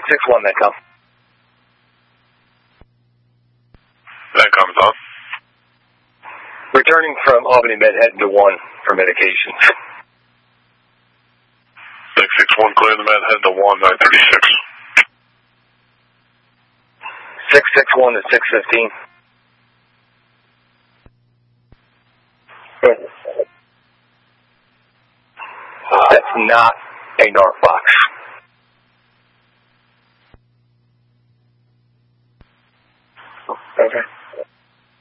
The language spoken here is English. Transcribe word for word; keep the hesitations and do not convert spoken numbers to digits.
six one, Medcom. Medcom, Tom. Returning from Albany Med, heading to one for medication. six six one, clear the med, head to one, nine thirty-six. six six one to six fifteen. That's not a North box.